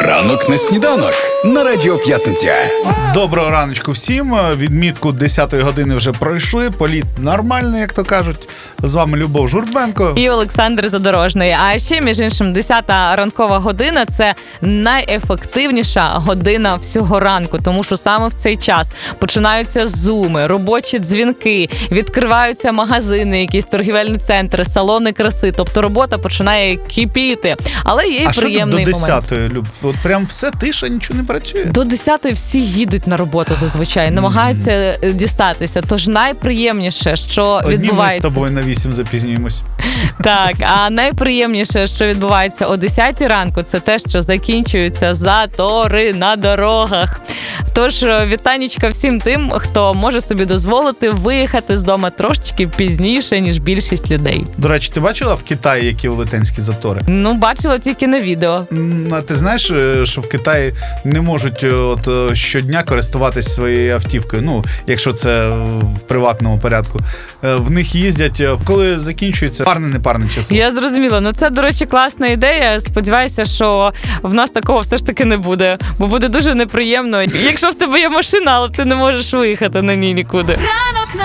Ранок на сніданок на Радіо П'ятниця. Доброго раночку всім. Відмітку 10-ї години вже пройшли. Політ нормальний, як то кажуть. З вами Любов Журбенко. І Олександр Задорожний. А ще, між іншим, 10-та ранкова година – це найефективніша година всього ранку. Тому що саме в цей час починаються зуми, робочі дзвінки, відкриваються магазини, якісь торгівельні центри, салони краси. Тобто робота починає кипіти. Але є й приємний момент. А що до 10-ї, Люб? От прям все тиша, нічого не працює? До 10-ї всі їдуть на роботу зазвичай, намагаються дістатися. Тож найприємніше, що відбувається... Одні ми з тобою на 8 запізнюємось. Так, а найприємніше, що відбувається о 10-й ранку, це те, що закінчуються затори на дорогах. Тож вітанечка всім тим, хто може собі дозволити виїхати з дому трошечки пізніше, ніж більшість людей. До речі, ти бачила в Китаї, які велетенські затори? Ну, бачила тільки на відео. А ти знаєш, що в Китаї не можуть щодня користуватись своєю автівкою? Ну, якщо це в приватному порядку. В них їздять, коли закінчується парне-непарне число. Я зрозуміла. Ну, це, до речі, класна ідея. Сподіваюся, що в нас такого все ж таки не буде. Бо буде дуже неприємно, якщо в тебе є машина, але ти не можеш виїхати на ній нікуди.